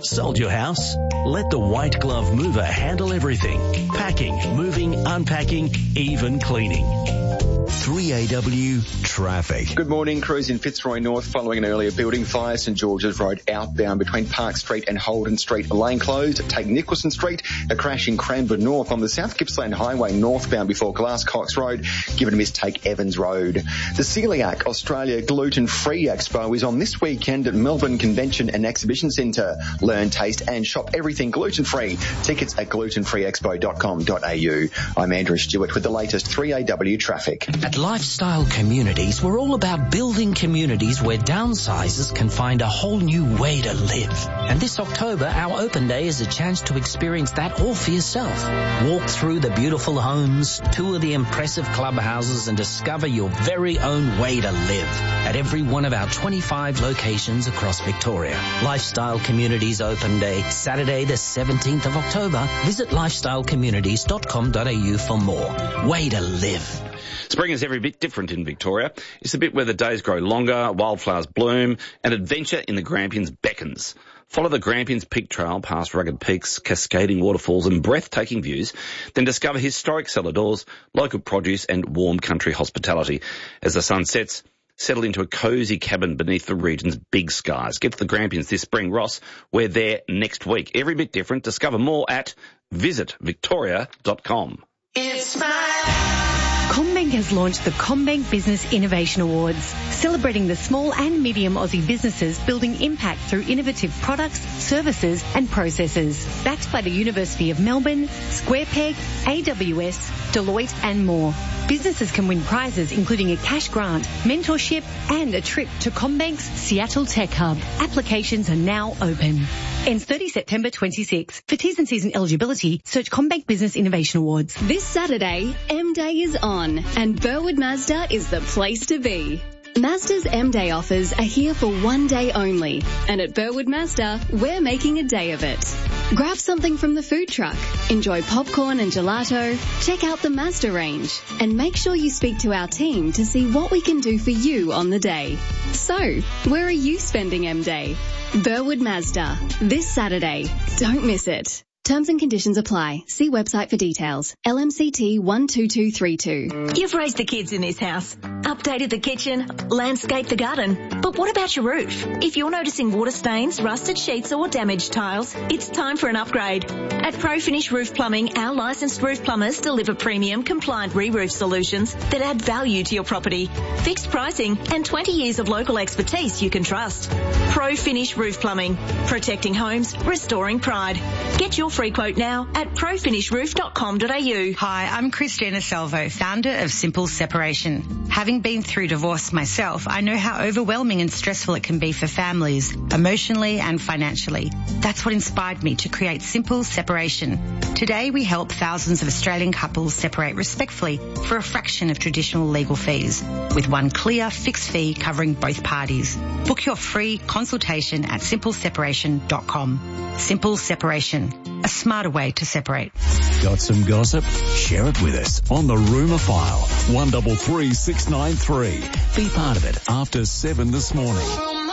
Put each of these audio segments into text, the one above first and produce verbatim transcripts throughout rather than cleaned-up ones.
Sold your house? Let the White Glove Mover handle everything. Packing, moving, unpacking, even cleaning. three A W traffic. Good morning. Crews in Fitzroy North following an earlier building fire. St George's Road outbound between Park Street and Holden Street, a lane closed. Take Nicholson Street. A crash in Cranbourne North on the South Gippsland Highway northbound before Glasscox Road. Give it a miss, take Evans Road. The Celiac Australia Gluten Free Expo is on this weekend at Melbourne Convention and Exhibition Centre. Learn, taste and shop everything gluten free. Tickets at gluten free expo dot com dot a u. I'm Andrew Stewart with the latest three A W traffic. At Lifestyle Communities, we're all about building communities where downsizers can find a whole new way to live. And this October, our open day is a chance to experience that all for yourself. Walk through the beautiful homes, tour the impressive clubhouses, and discover your very own way to live at every one of our twenty-five locations across Victoria. Lifestyle Communities Open Day, Saturday the seventeenth of October. Visit lifestyle communities dot com dot a u for more. Way to live. Spring is every bit different in Victoria. It's the bit where the days grow longer, wildflowers bloom, and adventure in the Grampians beckons. Follow the Grampians Peak Trail past rugged peaks, cascading waterfalls and breathtaking views, then discover historic cellar doors, local produce and warm country hospitality. As the sun sets, settle into a cosy cabin beneath the region's big skies. Get to the Grampians this spring, Ross. We're there next week. Every bit different. Discover more at visit victoria dot com. It's my CommBank has launched the CommBank Business Innovation Awards, celebrating the small and medium Aussie businesses building impact through innovative products, services and processes. Backed by the University of Melbourne, SquarePeg, A W S, Deloitte and more. Businesses can win prizes including a cash grant, mentorship and a trip to CommBank's Seattle Tech Hub. Applications are now open. Ends thirtieth September twenty-six. For T's and C's and eligibility, search CommBank Business Innovation Awards. This Saturday, M-Day is on, and Burwood Mazda is the place to be. Mazda's M-Day offers are here for one day only, and at Burwood Mazda, we're making a day of it. Grab something from the food truck, enjoy popcorn and gelato, check out the Mazda range, and make sure you speak to our team to see what we can do for you on the day. So, where are you spending M-Day? Burwood Mazda, this Saturday. Don't miss it. Terms and conditions apply. See website for details. L M C T one two two three two. You've raised the kids in this house, updated the kitchen, landscaped the garden. But what about your roof? If you're noticing water stains, rusted sheets or damaged tiles, it's time for an upgrade. At ProFinish Roof Plumbing, our licensed roof plumbers deliver premium compliant re-roof solutions that add value to your property. Fixed pricing and twenty years of local expertise you can trust. ProFinish Roof Plumbing. Protecting homes, restoring pride. Get your free quote now at pro finish roof dot com dot a u. Hi, I'm Christina Salvo, founder of Simple Separation. Having been through divorce myself, I know how overwhelming and stressful it can be for families, emotionally and financially. That's what inspired me to create Simple Separation. Today we help thousands of Australian couples separate respectfully for a fraction of traditional legal fees, with one clear fixed fee covering both parties. Book your free consultation at simple separation dot com. Simple Separation. A smarter way to separate. Got some gossip? Share it with us on the Rumour File. one three three six nine three. Be part of it after seven this morning.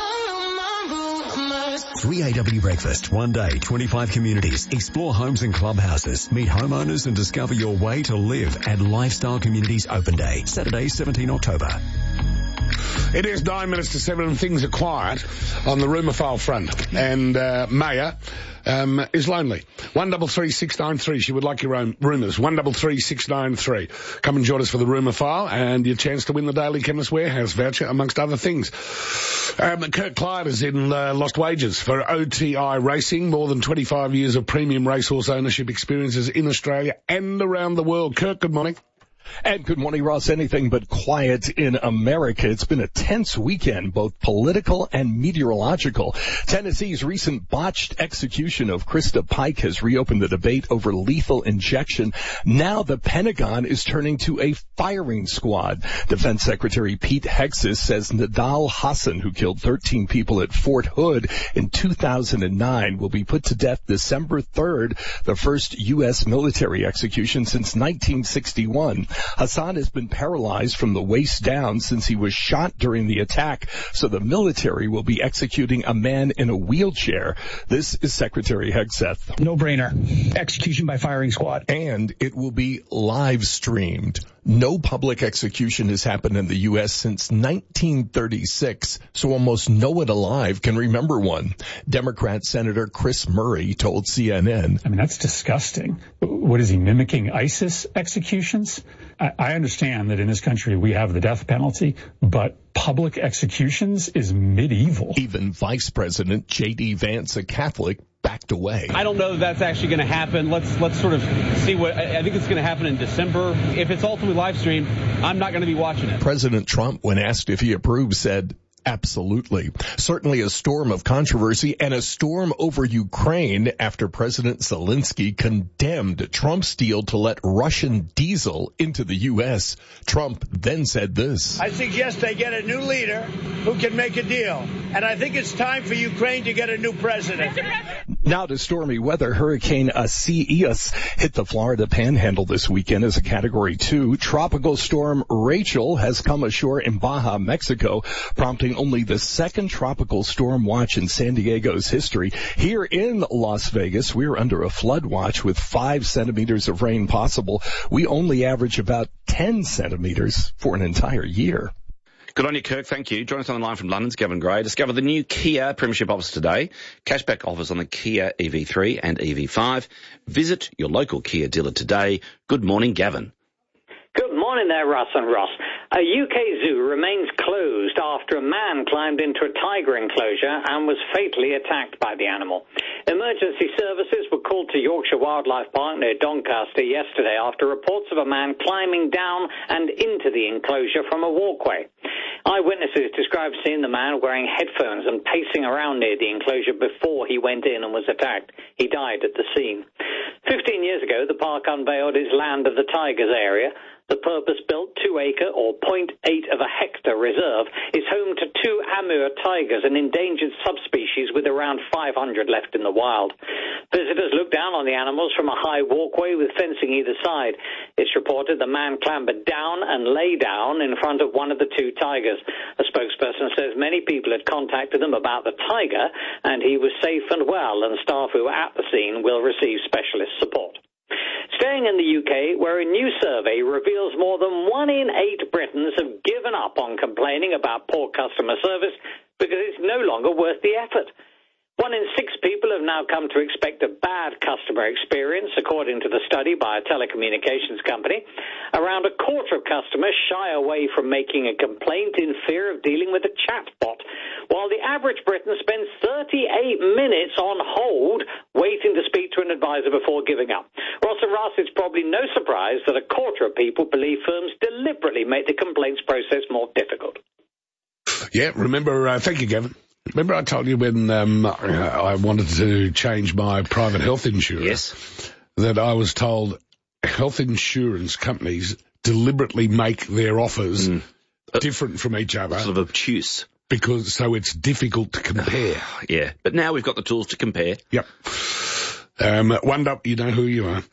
three A W Breakfast. One day, twenty-five communities. Explore homes and clubhouses. Meet homeowners and discover your way to live at Lifestyle Communities Open Day. Saturday, seventeenth October. It is nine minutes to seven and things are quiet on the Rumour File front. And uh, Maya um, is lonely. one three three six nine three. She would like your own rumours. one three three six nine three. Come and join us for the Rumour File and your chance to win the Daily Chemist Warehouse voucher, amongst other things. Um, Kurt Clyde is in uh, Lost Wages for O T I Racing. More than twenty-five years of premium racehorse ownership experiences in Australia and around the world. Kurt, good morning. And good morning, Ross. Anything but quiet in America. It's been a tense weekend, both political and meteorological. Tennessee's recent botched execution of Krista Pike has reopened the debate over lethal injection. Now the Pentagon is turning to a firing squad. Defense Secretary Pete Hegseth says Nidal Hasan, who killed thirteen people at Fort Hood in two thousand nine, will be put to death December third, the first U S military execution since nineteen sixty-one. Hassan has been paralyzed from the waist down since he was shot during the attack, so the military will be executing a man in a wheelchair. This is Secretary Hegseth. No-brainer. Execution by firing squad. And it will be live streamed. No public execution has happened in the U S since nineteen thirty-six, so almost no one alive can remember one. Democrat Senator Chris Murray told C N N. I mean, that's disgusting. What is he, mimicking ISIS executions? I, I understand that in this country we have the death penalty, but public executions is medieval. Even Vice President J D Vance, a Catholic, backed away. I don't know that that's actually going to happen. Let's let's sort of see what I, I think it's going to happen in December. If it's ultimately live streamed, I'm not going to be watching it. President Trump, when asked if he approves, said, absolutely. Certainly a storm of controversy and a storm over Ukraine after President Zelensky condemned Trump's deal to let Russian diesel into the U S. Trump then said this. I suggest they get a new leader who can make a deal. And I think it's time for Ukraine to get a new president. Now to stormy weather. Hurricane Isaias hit the Florida Panhandle this weekend as a Category two. Tropical storm Rachel has come ashore in Baja, Mexico, prompting only the second tropical storm watch in San Diego's history. Here in Las Vegas, we're under a flood watch with five centimeters of rain possible. We only average about ten centimeters for an entire year. Good on you, Kirk. Thank you. Join us on the line from London's Gavin Gray. Discover the new Kia Premiership offers today. Cashback offers on the Kia E V three and E V five. Visit your local Kia dealer today. Good morning, Gavin. Good morning there, Russ and Ross. A U K zoo remains closed after a man climbed into a tiger enclosure and was fatally attacked by the animal. Emergency services were called to Yorkshire Wildlife Park near Doncaster yesterday after reports of a man climbing down and into the enclosure from a walkway. Eyewitnesses described seeing the man wearing headphones and pacing around near the enclosure before he went in and was attacked. He died at the scene. Fifteen years ago, the park unveiled its Land of the Tigers area. The purpose-built two-acre or zero point eight of a hectare reserve is home to two Amur tigers, an endangered subspecies with around five hundred left in the wild. Visitors look down on the animals from a high walkway with fencing either side. It's reported the man clambered down and lay down in front of one of the two tigers. A spokesperson says many people had contacted them about the tiger and he was safe and well, and staff who were at the scene will receive specialist support. Staying in the U K, where a new survey reveals more than one in eight Britons have given up on complaining about poor customer service because it's no longer worth the effort. One in six people have now come to expect a bad customer experience, according to the study by a telecommunications company. Around a quarter of customers shy away from making a complaint in fear of dealing with a chatbot, while the average Briton spends thirty-eight minutes on hold waiting to speak to an advisor before giving up. Ross and Ross, it's probably no surprise that a quarter of people believe firms deliberately make the complaints process more difficult. Yeah, remember, uh, thank you, Gavin. Remember I told you when um, I wanted to change my private health insurance? Yes. That I was told health insurance companies deliberately make their offers mm. different from each other. Sort of obtuse. Because, so it's difficult to compare. Yeah, but now we've got the tools to compare. Yep. Um, one double, you know who you are.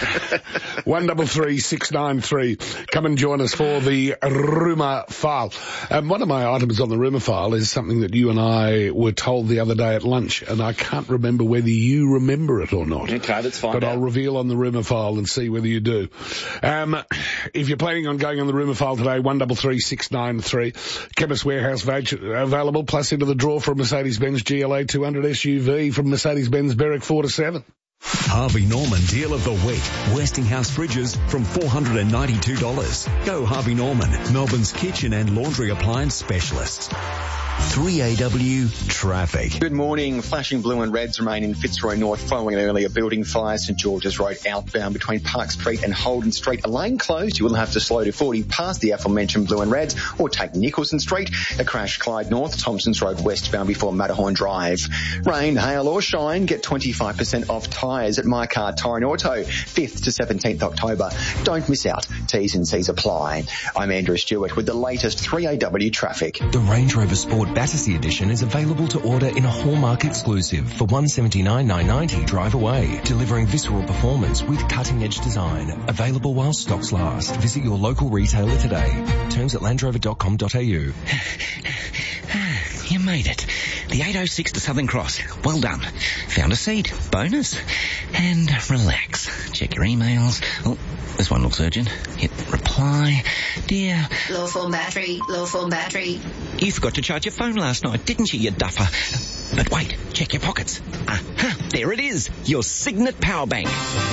One double three six nine three. Come and join us for the rumour file. Um, one of my items on the rumour file is something that you and I were told the other day at lunch, and I can't remember whether you remember it or not. Okay, that's fine. But I'll reveal on the rumour file and see whether you do. Um, if you're planning on going on the rumour file today, one double three six nine three. Chemist Warehouse voucher available, plus into the draw for a Mercedes-Benz G L A two hundred S U V from Mercedes-Benz Berwick four to seven. Harvey Norman Deal of the Week. Westinghouse fridges from four hundred ninety-two dollars. Go Harvey Norman, Melbourne's kitchen and laundry appliance specialists. three A W traffic. Good morning. Flashing blue and reds remain in Fitzroy North following an earlier building fire. St George's Road outbound between Park Street and Holden Street. A lane closed. You will have to slow to forty past the aforementioned blue and reds, or take Nicholson Street. A crash Clyde North, Thompson's Road westbound before Matterhorn Drive. Rain, hail or shine, get twenty-five percent off tyres at My Car Tyre Auto. fifth to seventeenth October. Don't miss out. T's and C's apply. I'm Andrew Stewart with the latest three A W traffic. The Range Rover Sport Sport Battersea Edition is available to order in a Hallmark exclusive for one hundred seventy-nine thousand nine hundred ninety drive away, delivering visceral performance with cutting-edge design. Available while stocks last. Visit your local retailer today. Terms at land rover dot com dot a u. You made it. The eight oh six to Southern Cross. Well done. Found a seat. Bonus. And relax. Check your emails. Oh, this one looks urgent. Hit reply. Dear. Low form battery. Low form battery. You forgot to charge your phone last night, didn't you, you duffer? But wait. Check your pockets. Aha. There it is. Your Signet Power Bank.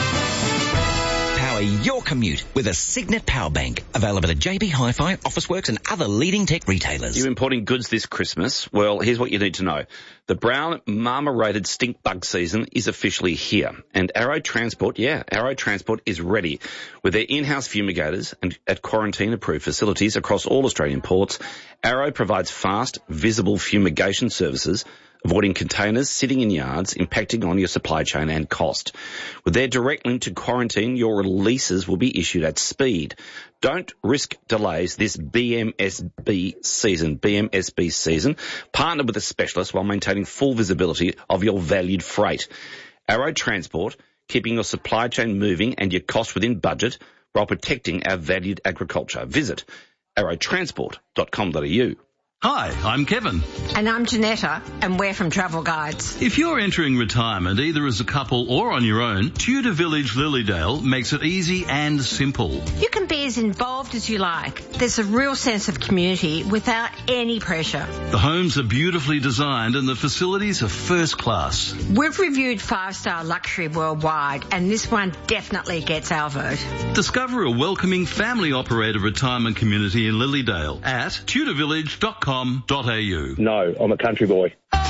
Power your commute with a Signet Power Bank. Available at J B Hi-Fi, Officeworks and other leading tech retailers. You importing goods this Christmas? Well, here's what you need to know. The brown marmorated stink bug season is officially here. And Arrow Transport, yeah, Arrow Transport is ready. With their in-house fumigators and at quarantine-approved facilities across all Australian ports, Arrow provides fast, visible fumigation services, avoiding containers sitting in yards, impacting on your supply chain and cost. With their direct link to quarantine, your releases will be issued at speed. Don't risk delays this B M S B season. B M S B season. Partner with a specialist while maintaining full visibility of your valued freight. Arrow Transport, keeping your supply chain moving and your cost within budget while protecting our valued agriculture. Visit arrow transport dot com dot a u. Hi, I'm Kevin. And I'm Janetta, and we're from Travel Guides. If you're entering retirement, either as a couple or on your own, Tudor Village Lilydale makes it easy and simple. You can be as involved as you like. There's a real sense of community without any pressure. The homes are beautifully designed and the facilities are first class. We've reviewed five-star luxury worldwide, and this one definitely gets our vote. Discover a welcoming family-operated retirement community in Lilydale at tudor village dot com dot a u. No, I'm a country boy.